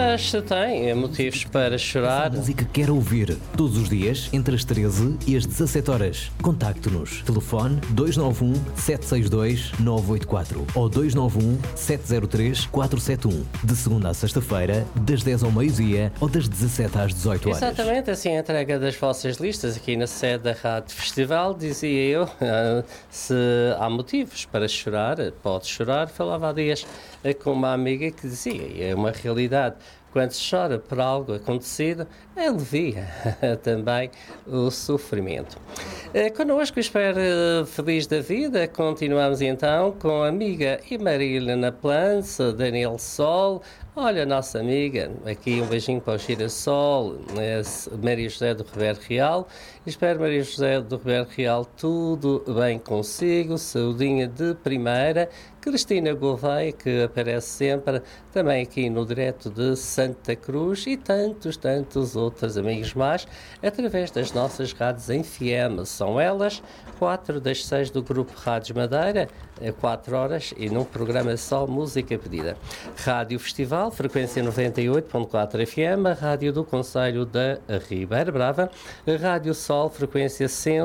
mas se tem motivos para chorar. A música que quer ouvir todos os dias entre as 13 e as 17 horas. Contacte-nos. Telefone 291 762 984 ou 291 703 471. De segunda a sexta-feira, das 10 ao meio-dia ou das 17 às 18 horas. Exatamente, assim a entrega das vossas listas aqui na sede da Rádio Festival, dizia eu, se há motivos para chorar, pode chorar. Falava há dias com uma amiga que dizia, e é uma realidade, quando se chora por algo acontecido, alivia também o sofrimento. Connosco, espero feliz da vida, continuamos então com a amiga e Marília Plans, Daniel Sol. Olha, nossa amiga, aqui um beijinho para o Girassol, Maria José do Ribeiro Real. Espero, Maria José do Ribeiro Real, tudo bem consigo, saudinha de primeira. Cristina Gouveia, que aparece sempre também aqui no direto de Santa Cruz, e tantos outros amigos mais, através das nossas rádios em FM. São elas 4 das 6 do Grupo Rádios Madeira, 4 horas, e num programa só música pedida. Rádio Festival, frequência 98.4 FM, a rádio do Concelho da Ribeira Brava. A Rádio Sol, frequência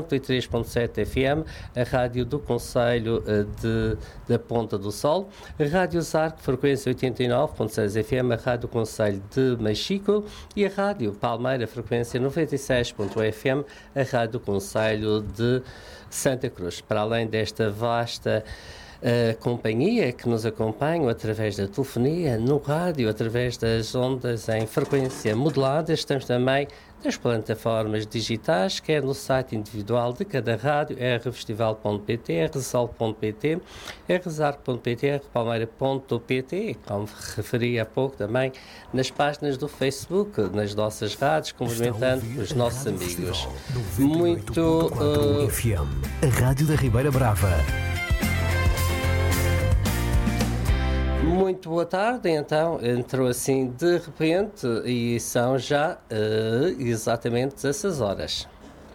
103.7 FM, a rádio do Concelho da Ponta do Sol. A Rádio Zarco, frequência 89.6 FM, a rádio do Concelho de Machico. E a Rádio Palmeira, frequência 96.1 FM, a rádio do Concelho de Santa Cruz. Para além desta vasta companhia que nos acompanham através da telefonia, no rádio, através das ondas em frequência modulada, estamos também nas plataformas digitais, quer no site individual de cada rádio, rfestival.pt, rsol.pt, rzarco.pt, rpalmeira.pt, como referi há pouco também, nas páginas do Facebook, nas nossas rádios, cumprimentando os nossos amigos. Muito... a Rádio da Ribeira Brava. Muito boa tarde, então, entrou assim de repente e são já exatamente essas horas.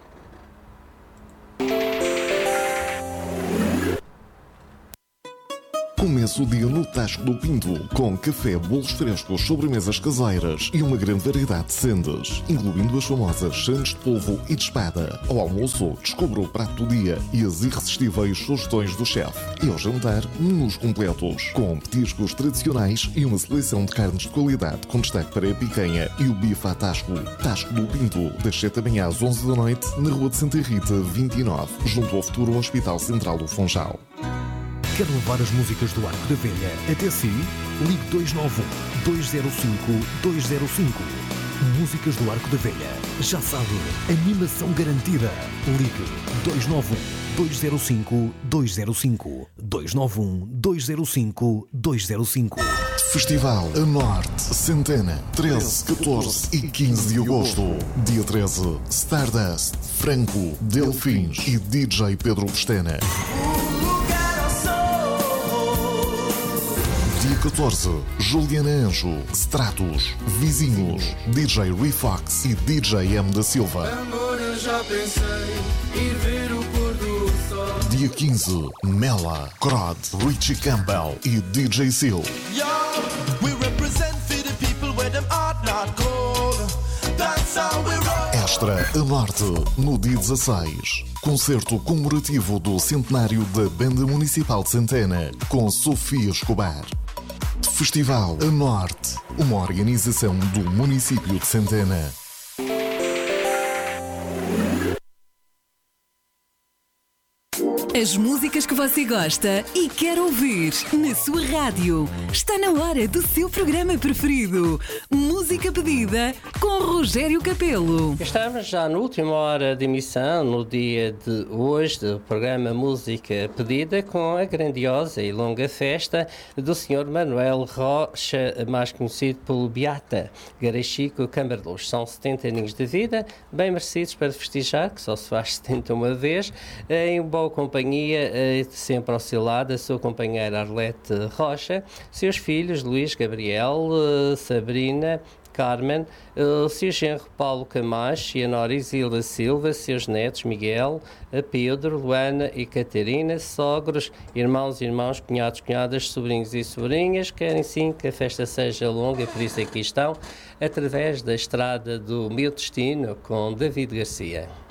Começa o dia no Tasco do Pinto, com café, bolos frescos, sobremesas caseiras e uma grande variedade de sendas, incluindo as famosas sandes de polvo e de espada. Ao almoço, descubra o prato do dia e as irresistíveis sugestões do chefe. E ao jantar, menus completos, com petiscos tradicionais e uma seleção de carnes de qualidade, com destaque para a picanha e o bife à Tasco. Tasco do Pinto, das 7 da manhã às 11 da noite, na Rua de Santa Rita, 29, junto ao futuro Hospital Central do Funchal. Quer levar as músicas do Arco da Velha até si? Ligue 291 205 205. Músicas do Arco da Velha. Já sabe, animação garantida. Ligue 291 205 205. 291 205 205. Festival a Norte, Centena, 13, 14 e 15 de agosto. Dia 13, Stardust, Franco, Delfins e DJ Pedro Pestana. Dia 14, Juliana Anjo, Stratos, Vizinhos, DJ Refox e DJ M da Silva. Amor, eu já pensei ir ver o pôr do sol. Dia 15, Mela, Crod, Richie Campbell e DJ Seal. Yo, we represent for the people where them heart not cold. That's how we roll. Extra a Norte, no dia 16. Concerto comemorativo do centenário da Banda Municipal de Santana, com Sofia Escobar. Festival a Norte, uma organização do município de Santana. As músicas que você gosta e quer ouvir na sua rádio. Está na hora do seu programa preferido. Música pedida com Rogério Capelo. Estamos já na última hora de emissão, no dia de hoje, do programa Música Pedida, com a grandiosa e longa festa do Sr. Manuel Rocha, mais conhecido pelo Beata Garachico Cambardos. São 70 aninhos de vida, bem merecidos para festejar, que só se faz 70 uma vez, em boa companhia, sempre ao seu lado, a sua companheira Arlete Rocha, seus filhos Luís, Gabriel, Sabrina, Carmen, o seu genro Paulo Camacho e a nora Isilda Silva, seus netos Miguel, Pedro, Luana e Catarina, sogros, irmãos, cunhados, cunhadas, sobrinhos e sobrinhas, querem sim que a festa seja longa, por isso aqui estão, através da estrada do meu destino, com David Garcia.